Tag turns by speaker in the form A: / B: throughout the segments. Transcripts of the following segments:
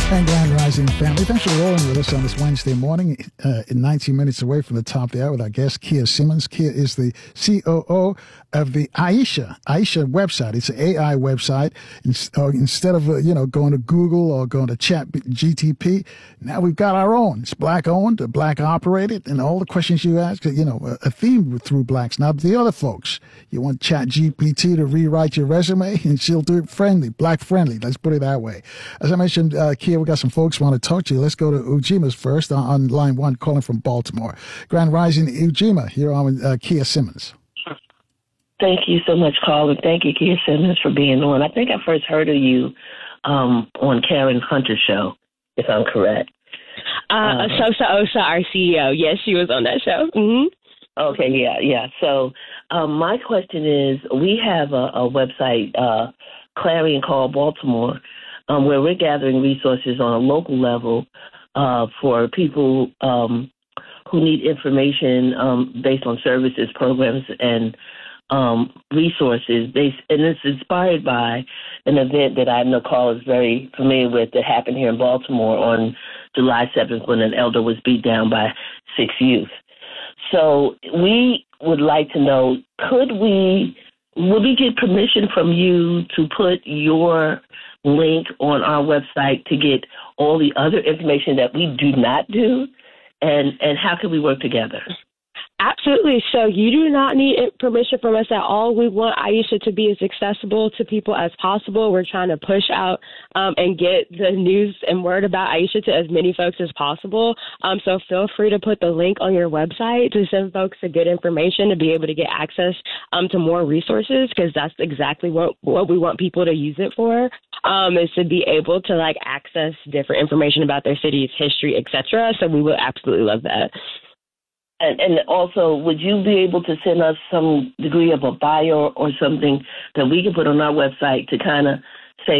A: And Grand Rising family, thanks for rolling with us on this Wednesday morning, 19 minutes away from the top of the hour with our guest, Kia Simmons. Kia is the COO of the Aisha website. It's an AI website. Instead of, going to Google or going to Chat GTP, now we've got our own. It's Black owned, Black operated, and all the questions you ask, a theme through Blacks. Now, the other folks, you want Chat GPT to rewrite your resume, and she'll do it friendly, Black friendly. Let's put it that way. As I mentioned, Kia, we got some folks want to talk to you. Let's go to Ujima's first on line one, calling from Baltimore. Grand Rising, Ujima, here on with Kia Simmons.
B: Thank you so much, Carl, and thank you, Kia Simmons, for being on. I think I first heard of you on Karen Hunter's show, if I'm correct.
C: Sosa Osa, our CEO. Yes, she was on that show. Mm-hmm.
B: Okay, yeah. So my question is, we have a website, Clarion Call Baltimore, where we're gathering resources on a local level for people who need information based on services, programs, and resources. And it's inspired by an event that I know Carl is very familiar with that happened here in Baltimore on July 7th when an elder was beat down by 6 youth. So we would like to know, would we get permission from you to put your link on our website to get all the other information that we do not do? And how can we work together?
C: Absolutely. So you do not need permission from us at all. We want Aisha to be as accessible to people as possible. We're trying to push out and get the news and word about Aisha to as many folks as possible. So feel free to put the link on your website to send folks the good information to be able to get access to more resources, because that's exactly what we want people to use it for, is to be able to access different information about their city's history, etc. So we would absolutely love that.
B: And also, would you be able to send us some degree of a bio or something that we can put on our website to kind of say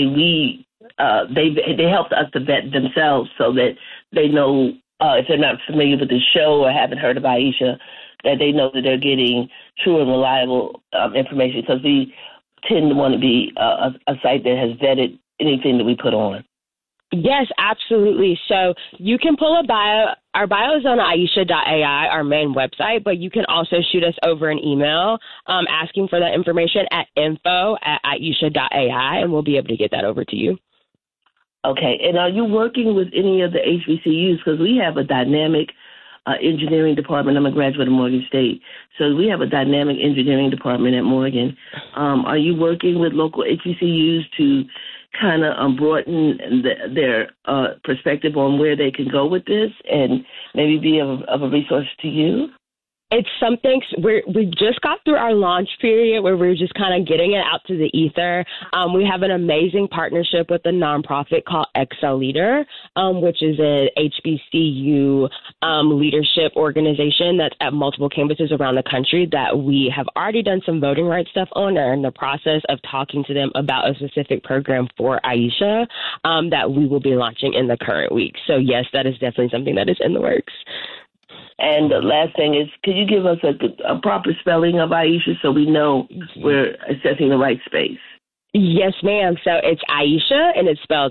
B: they helped us to vet themselves so that they know if they're not familiar with the show or haven't heard of Aisha, that they know that they're getting true and reliable information, because we tend to want to be a site that has vetted anything that we put on.
C: Yes, absolutely. So you can pull a bio. Our bio is on Aisha.ai, our main website, but you can also shoot us over an email asking for that information at info@Aisha.ai, and we'll be able to get that over to you.
B: Okay. And are you working with any of the HBCUs? Because we have a dynamic engineering department. I'm a graduate of Morgan State. So we have a dynamic engineering department at Morgan. Are you working with local HBCUs to kind of broaden their perspective on where they can go with this and maybe be of a resource to you?
C: It's something we just got through our launch period where we're just kind of getting it out to the ether. We have an amazing partnership with a nonprofit called Excel Leader, which is an HBCU leadership organization that's at multiple campuses around the country that we have already done some voting rights stuff on, and are in the process of talking to them about a specific program for Aisha that we will be launching in the current week. So yes, that is definitely something that is in the works.
B: And the last thing is, could you give us a proper spelling of Aisha so we know we're assessing the right space?
C: Yes, ma'am. So it's Aisha, and it's spelled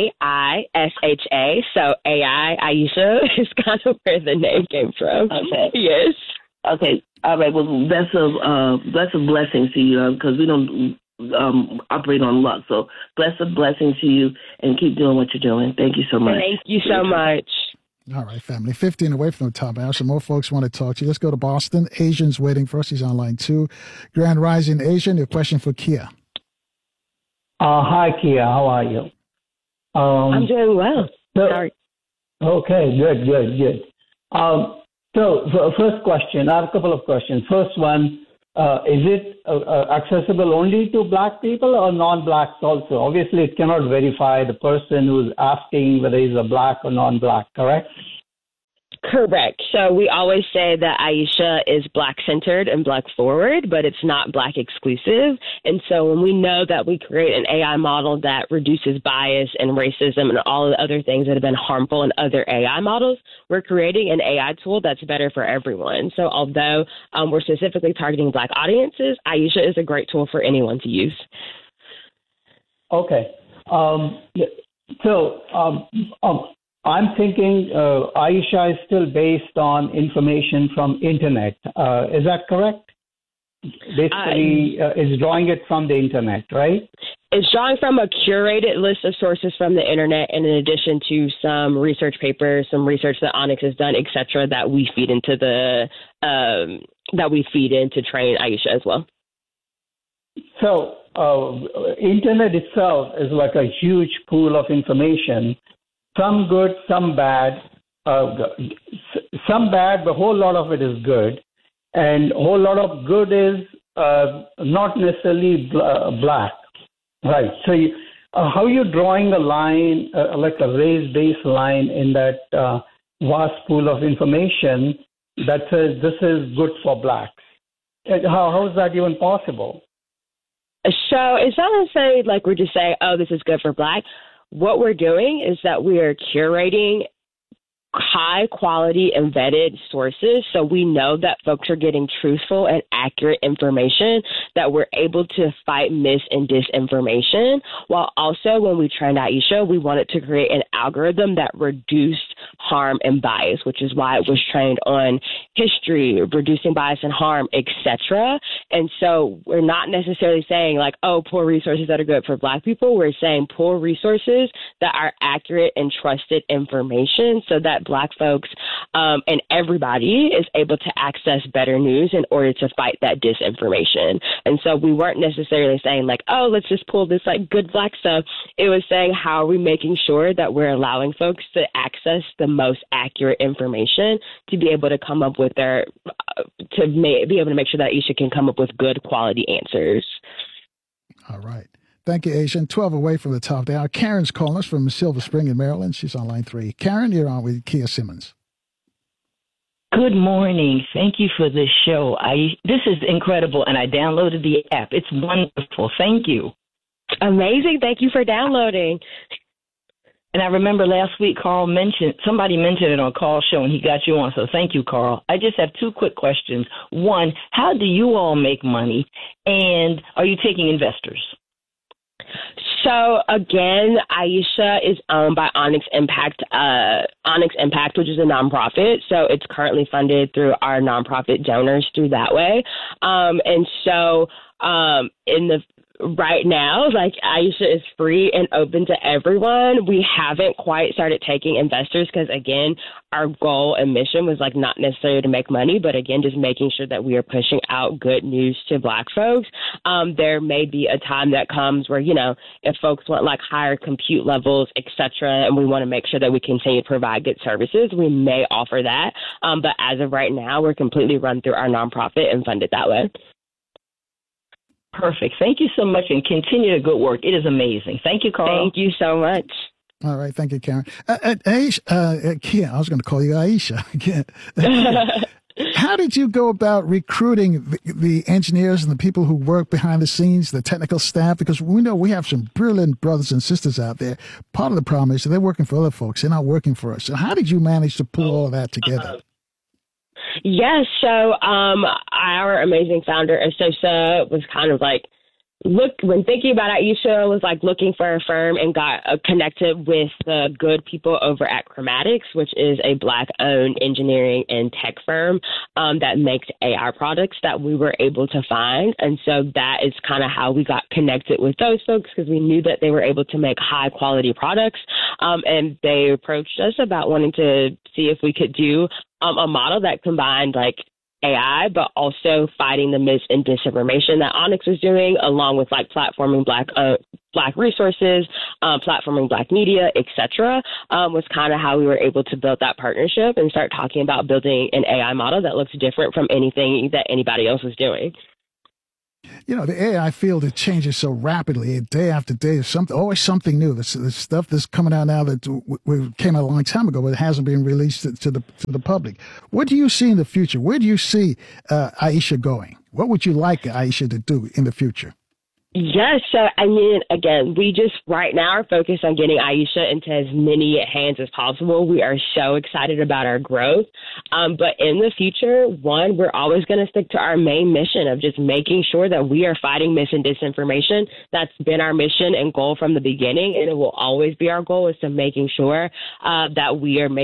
C: Aisha. So AI, Aisha, is kind of where the name came from.
B: Okay.
C: Yes.
B: Okay. All right. Well, that's a blessing to you, because we don't operate on luck. So blessing to you, and keep doing what you're doing. Thank you so much.
C: Thank you so much.
A: All right, family. 15 away from the top hour. Some more folks want to talk to you. Let's go to Boston. Asian's waiting for us. He's on line 2. Grand Rising Asian, your question for Kia.
D: Hi, Kia. How are you?
C: I'm doing well. Sorry.
D: Okay, good. So first question, I have a couple of questions. First one, is it accessible only to Black people or non-Blacks also? Obviously, it cannot verify the person who's asking whether he's a Black or non-Black, correct?
C: Correct. So we always say that Aisha is Black-centered and Black-forward, but it's not Black exclusive. And so when we know that we create an AI model that reduces bias and racism and all the other things that have been harmful in other AI models, we're creating an AI tool that's better for everyone. So although we're specifically targeting Black audiences, Aisha is a great tool for anyone to use.
D: Okay. So I'm thinking Aisha is still based on information from internet. Is that correct? Basically, it's drawing it from the internet, right?
C: It's drawing from a curated list of sources from the internet, and in addition to some research papers, some research that Onyx has done, et cetera, that we feed into to train Aisha as well.
D: So, internet itself is like a huge pool of information. Some good, some bad. Some bad, but a whole lot of it is good. And a whole lot of good is not necessarily black. Right. So how are you drawing a line, like a raised baseline in that vast pool of information that says this is good for blacks? How is that even possible?
C: So it's not necessarily like we're just saying, oh, this is good for black. What we're doing is that we are curating high quality embedded sources, so we know that folks are getting truthful and accurate information, that we're able to fight mis and disinformation, while also when we trained Aisha, we wanted to create an algorithm that reduced harm and bias, which is why it was trained on history, reducing bias and harm, etc. And so we're not necessarily saying like, oh, poor resources that are good for black people. We're saying poor resources that are accurate and trusted information, so that black folks and everybody is able to access better news in order to fight that disinformation. And so we weren't necessarily saying like, oh, let's just pull this like good black stuff. It was saying, how are we making sure that we're allowing folks to access the most accurate information to be able to come up with be able to make sure that Aisha can come up with good quality answers.
A: All right. Thank you, Aisha. 12 away from the top of the hour. Karen's calling us from Silver Spring in Maryland. She's on line 3. Karen, you're on with Kia Simmons.
E: Good morning. Thank you for this show. This is incredible, and I downloaded the app. It's wonderful. Thank you.
C: Amazing. Thank you for downloading.
E: And I remember last week somebody mentioned it on Carl's show, and he got you on, so thank you, Carl. I just have 2 quick questions. One, how do you all make money, and are you taking investors?
C: So again, Aisha is owned by Onyx Impact, which is a nonprofit. So it's currently funded through our nonprofit donors through that way. And so right now, like Aisha is free and open to everyone. We haven't quite started taking investors because, again, our goal and mission was like not necessarily to make money, but again, just making sure that we are pushing out good news to black folks. There may be a time that comes where, if folks want like higher compute levels, et cetera, and we want to make sure that we continue to provide good services, we may offer that. But as of right now, we're completely run through our nonprofit and funded that way.
E: Perfect. Thank you so much, and continue the good work. It is amazing. Thank you, Carl.
C: Thank you so much.
A: All right. Thank you, Karen. Aisha, Kia, I was going to call you Aisha. How did you go about recruiting the engineers and the people who work behind the scenes, the technical staff? Because we know we have some brilliant brothers and sisters out there. Part of the problem is that they're working for other folks. They're not working for us. So how did you manage to pull all of that together?
C: Yes. So our amazing founder, Asosa, was kind of like, when thinking about Aisha, was like looking for a firm and got connected with the good people over at Chromatics, which is a Black-owned engineering and tech firm that makes AR products that we were able to find. And so that is kind of how we got connected with those folks, because we knew that they were able to make high-quality products. And they approached us about wanting to see if we could do a model that combined like AI, but also fighting the mis and disinformation that Onyx was doing, along with like platforming black resources, platforming black media, etc. Was kind of how we were able to build that partnership and start talking about building an AI model that looks different from anything that anybody else was doing.
A: The AI field, it changes so rapidly, day after day. There's always something new. There's stuff that's coming out now that came out a long time ago, but it hasn't been released to the public. What do you see in the future? Where do you see Aisha going? What would you like Aisha to do in the future?
C: Yes. So, I mean, again, we just right now are focused on getting Aisha into as many hands as possible. We are so excited about our growth. But in the future, one, we're always going to stick to our main mission of just making sure that we are fighting mis and disinformation. That's been our mission and goal from the beginning. And it will always be our goal, is to making sure that we are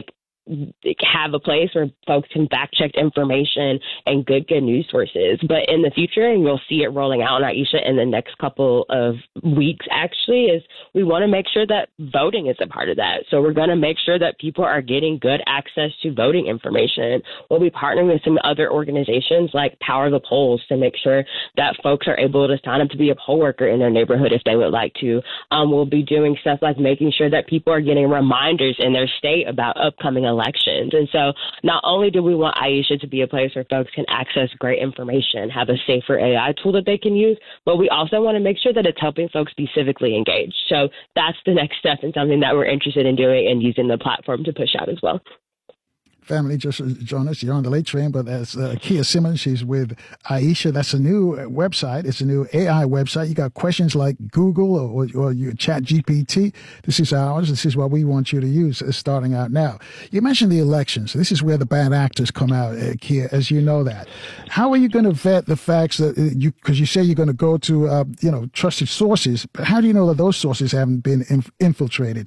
C: have a place where folks can fact check information and good news sources. But in the future, and you'll see it rolling out on Aisha in the next couple of weeks, actually, is we want to make sure that voting is a part of that. So we're going to make sure that people are getting good access to voting information. We'll be partnering with some other organizations like Power the Polls to make sure that folks are able to sign up to be a poll worker in their neighborhood if they would like to. We'll be doing stuff like making sure that people are getting reminders in their state about upcoming elections. And so not only do we want Aisha to be a place where folks can access great information, have a safer AI tool that they can use, but we also want to make sure that it's helping folks be civically engaged. So that's the next step and something that we're interested in doing and using the platform to push out as well.
A: Family, just join us. You're on the late train, but that's Kia Simmons. She's with Aisha. That's a new website. It's a new AI website. You got questions like Google or your Chat GPT. This is ours. This is what we want you to use starting out now. You mentioned the elections. This is where the bad actors come out, Kia, as you know that. How are you going to vet the facts that because you say you're going to go to, trusted sources, but how do you know that those sources haven't been infiltrated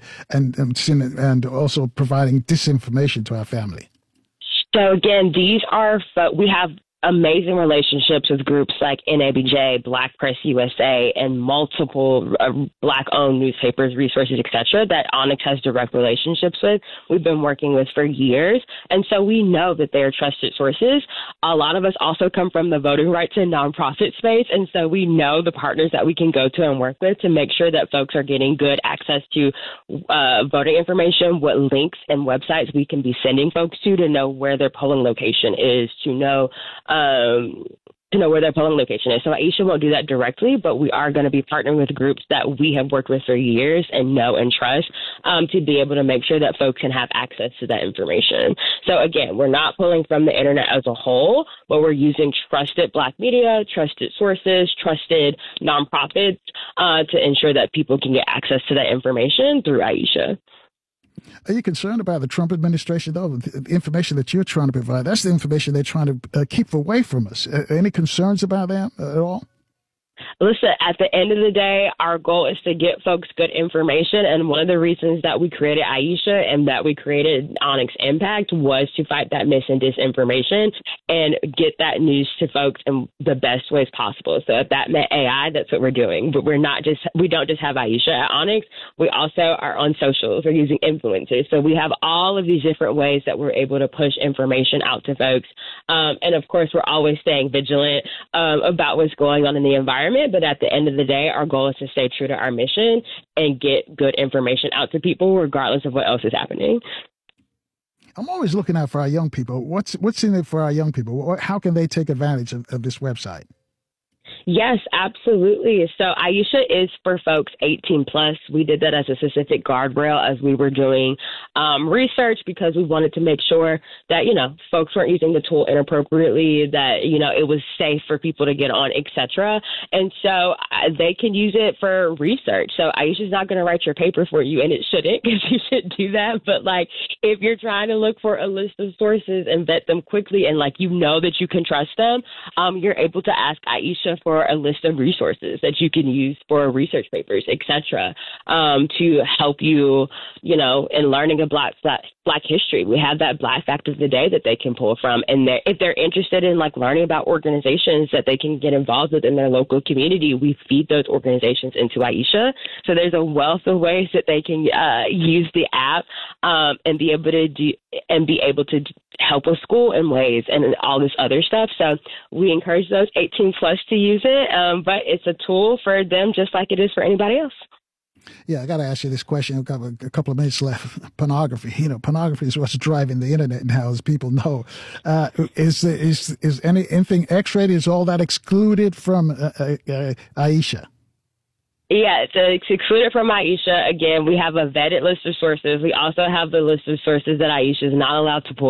A: and also providing disinformation to our family?
C: So again, we have amazing relationships with groups like NABJ, Black Press USA, and multiple Black-owned newspapers, resources, etc., that Onyx has direct relationships with. We've been working with for years, and so we know that they are trusted sources. A lot of us also come from the voting rights and nonprofit space, and so we know the partners that we can go to and work with to make sure that folks are getting good access to voting information, what links and websites we can be sending folks to know where their polling location is, to know where their polling location is. So Aisha won't do that directly, but we are going to be partnering with groups that we have worked with for years and know and trust to be able to make sure that folks can have access to that information. So again, we're not pulling from the internet as a whole, but we're using trusted Black media, trusted sources, trusted nonprofits to ensure that people can get access to that information through Aisha.
A: Are you concerned about the Trump administration, though? The information that you're trying to provide, that's the information they're trying to keep away from us. Any concerns about that at all?
C: Listen, at the end of the day, our goal is to get folks good information. And one of the reasons that we created Aisha and that we created Onyx Impact was to fight that mis and disinformation and get that news to folks in the best ways possible. So if that meant AI, that's what we're doing. But we don't just have Aisha at Onyx. We also are on socials. We're using influencers. So we have all of these different ways that we're able to push information out to folks. And of course, we're always staying vigilant about what's going on in the environment. But at the end of the day, our goal is to stay true to our mission and get good information out to people, regardless of what else is happening.
A: I'm always looking out for our young people. What's in it for our young people? How can they take advantage of this website?
C: Yes, absolutely. So Aisha is for folks 18 plus. We did that as a specific guardrail as we were doing research because we wanted to make sure that, folks weren't using the tool inappropriately, that, it was safe for people to get on, etc. And so they can use it for research. So Aisha's not going to write your paper for you, and it shouldn't, because you shouldn't do that. But if you're trying to look for a list of sources and vet them quickly and that you can trust them, you're able to ask Aisha for a list of resources that you can use for research papers, etc., to help you, in learning a Black history. We have that Black fact of the day that they can pull from. And if they're interested in learning about organizations that they can get involved with in their local community, we feed those organizations into Aisha. So there's a wealth of ways that they can use the app and be able to help with school in ways and all this other stuff. So we encourage those 18 plus to use it, but it's a tool for them just like it is for anybody else.
A: Yeah, I got to ask you this question. We've got a couple of minutes left. Pornography. Pornography is what's driving the internet now, as people know. Is anything X-rated? Is all that excluded from Aisha?
C: Yeah, it's excluded from Aisha. Again, we have a vetted list of sources. We also have the list of sources that Aisha is not allowed to pull